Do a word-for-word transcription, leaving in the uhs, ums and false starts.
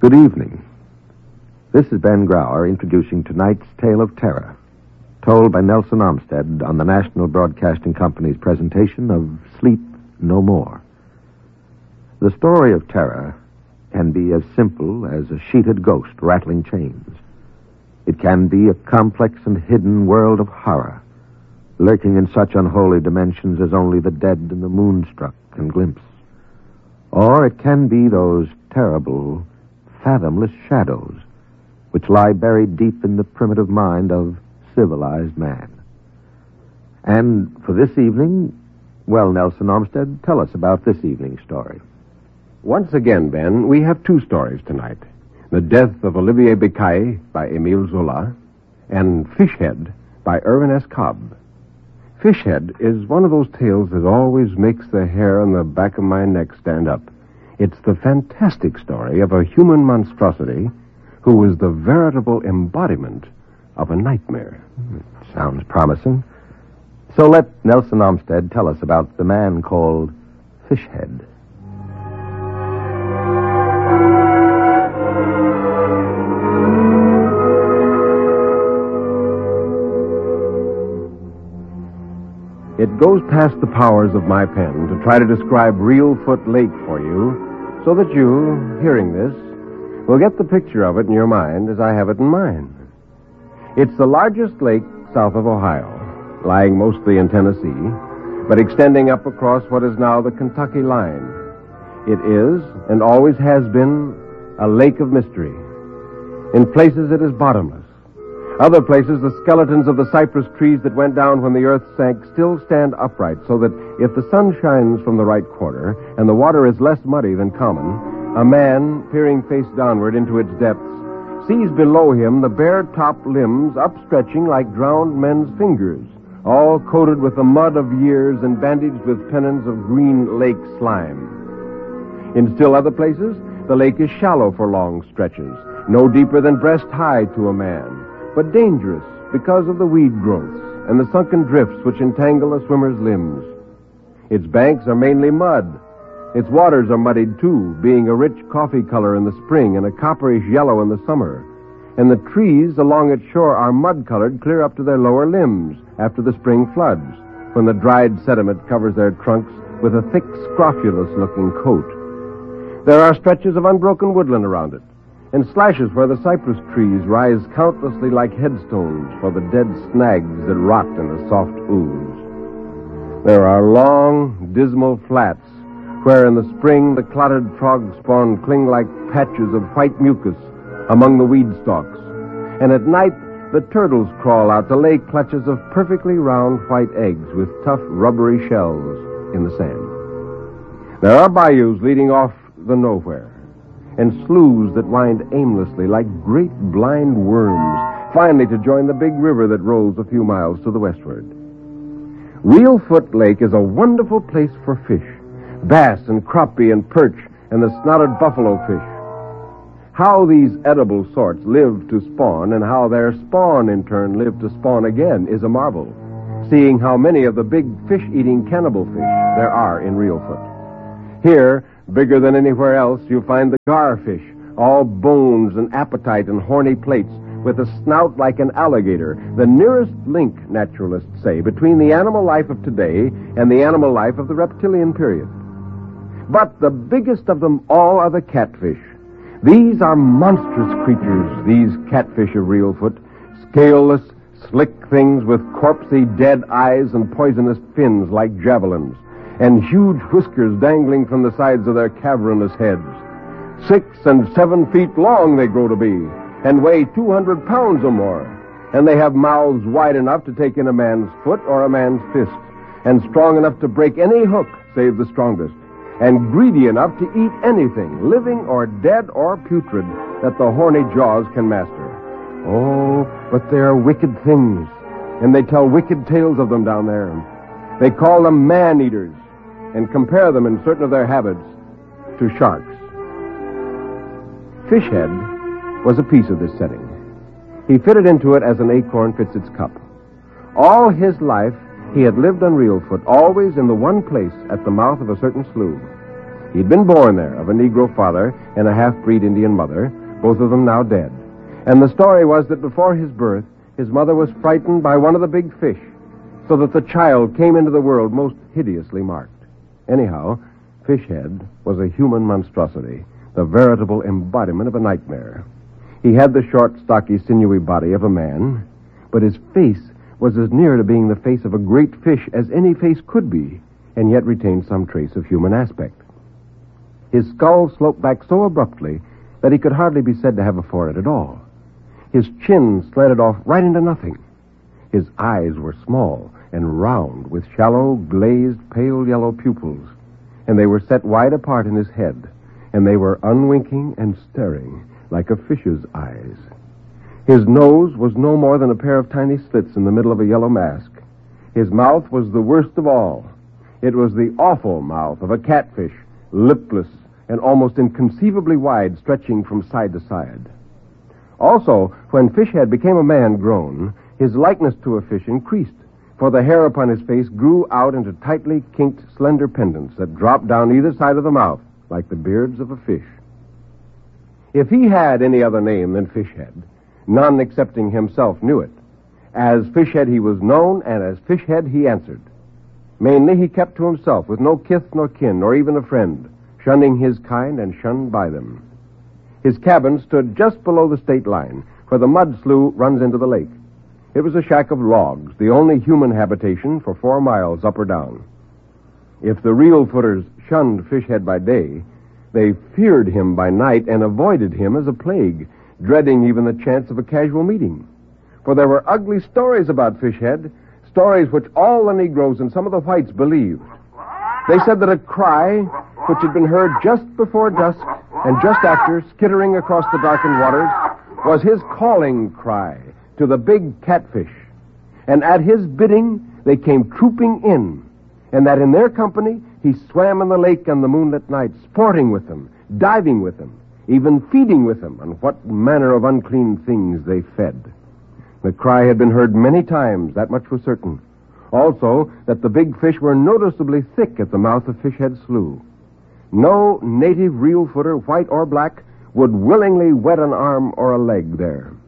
Good evening. This is Ben Grauer introducing tonight's tale of terror, told by Nelson Olmsted on the National Broadcasting Company's presentation of Sleep No More. The story of terror can be as simple as a sheeted ghost rattling chains. It can be a complex and hidden world of horror, lurking in such unholy dimensions as only the dead and the moonstruck can glimpse. Or it can be those terrible, fathomless shadows which lie buried deep in the primitive mind of civilized man. And for this evening, well, Nelson Olmsted, tell us about this evening's story. Once again, Ben, we have two stories tonight. The Death of Olivier Becaille by Émile Zola and Fishhead by Irwin S. Cobb. Fishhead is one of those tales that always makes the hair on the back of my neck stand up. It's the fantastic story of a human monstrosity who was the veritable embodiment of a nightmare. It sounds promising. So let Nelson Olmsted tell us about the man called Fishhead. It goes past the powers of my pen to try to describe Reelfoot Lake for you, so that you, hearing this, will get the picture of it in your mind as I have it in mine. It's the largest lake south of Ohio, lying mostly in Tennessee, but extending up across what is now the Kentucky line. It is, and always has been, a lake of mystery. In places it is bottomless. Other places, the skeletons of the cypress trees that went down when the earth sank still stand upright, so that if the sun shines from the right quarter and the water is less muddy than common, a man, peering face downward into its depths, sees below him the bare top limbs upstretching like drowned men's fingers, all coated with the mud of years and bandaged with pennons of green lake slime. In still other places, the lake is shallow for long stretches, no deeper than breast high to a man, but dangerous because of the weed growths and the sunken drifts which entangle a swimmer's limbs. Its banks are mainly mud. Its waters are muddied, too, being a rich coffee color in the spring and a copperish yellow in the summer. And the trees along its shore are mud-colored clear up to their lower limbs after the spring floods, when the dried sediment covers their trunks with a thick, scrofulous-looking coat. There are stretches of unbroken woodland around it, and slashes where the cypress trees rise countlessly like headstones for the dead snags that rot in the soft ooze. There are long, dismal flats where in the spring the clotted frog spawn cling like patches of white mucus among the weed stalks, and at night the turtles crawl out to lay clutches of perfectly round white eggs with tough, rubbery shells in the sand. There are bayous leading off the nowhere, and sloughs that wind aimlessly like great blind worms, finally to join the big river that rolls a few miles to the westward. Reelfoot Lake is a wonderful place for fish, bass and crappie and perch and the snouted buffalo fish. How these edible sorts live to spawn and how their spawn in turn live to spawn again is a marvel, seeing how many of the big fish-eating cannibal fish there are in Reelfoot. Here, bigger than anywhere else, you find the garfish, all bones and appetite and horny plates, with a snout like an alligator, the nearest link, naturalists say, between the animal life of today and the animal life of the reptilian period. But the biggest of them all are the catfish. These are monstrous creatures, these catfish of Reelfoot, scaleless, slick things with corpsey dead eyes and poisonous fins like javelins, and huge whiskers dangling from the sides of their cavernous heads. Six and seven feet long they grow to be, and weigh two hundred pounds or more. And they have mouths wide enough to take in a man's foot or a man's fist, and strong enough to break any hook save the strongest, and greedy enough to eat anything, living or dead or putrid, that the horny jaws can master. Oh, but they are wicked things, and they tell wicked tales of them down there. They call them man-eaters, and compare them in certain of their habits to sharks. Fishhead was a piece of this setting. He fitted into it as an acorn fits its cup. All his life, he had lived on Reelfoot, always in the one place at the mouth of a certain slough. He'd been born there of a Negro father and a half-breed Indian mother, both of them now dead. And the story was that before his birth, his mother was frightened by one of the big fish, so that the child came into the world most hideously marked. Anyhow, Fishhead was a human monstrosity, the veritable embodiment of a nightmare. He had the short, stocky, sinewy body of a man, but his face was as near to being the face of a great fish as any face could be, and yet retained some trace of human aspect. His skull sloped back so abruptly that he could hardly be said to have a forehead at all. His chin slanted off right into nothing. His eyes were small and round, with shallow, glazed, pale yellow pupils, and they were set wide apart in his head, and they were unwinking and staring like a fish's eyes. His nose was no more than a pair of tiny slits in the middle of a yellow mask. His mouth was the worst of all. It was the awful mouth of a catfish, lipless and almost inconceivably wide, stretching from side to side. Also, when Fishhead became a man grown, his likeness to a fish increased, for the hair upon his face grew out into tightly kinked, slender pendants that dropped down either side of the mouth, like the beards of a fish. If he had any other name than Fishhead, none excepting himself knew it. As Fishhead he was known, and as Fishhead he answered. Mainly he kept to himself, with no kith nor kin, nor even a friend, shunning his kind and shunned by them. His cabin stood just below the state line, where the mud slough runs into the lake. It was a shack of logs, the only human habitation for four miles up or down. If the real footers shunned Fishhead by day, they feared him by night and avoided him as a plague, dreading even the chance of a casual meeting. For there were ugly stories about Fishhead, stories which all the Negroes and some of the whites believed. They said that a cry, which had been heard just before dusk and just after, skittering across the darkened waters, was his calling cry to the big catfish. And at his bidding, they came trooping in, and that in their company, he swam in the lake on the moonlit night, sporting with them, diving with them, even feeding with them on what manner of unclean things they fed. The cry had been heard many times, that much was certain. Also, that the big fish were noticeably thick at the mouth of Fishhead Slough. No native real footer, white or black, would willingly wet an arm or a leg there.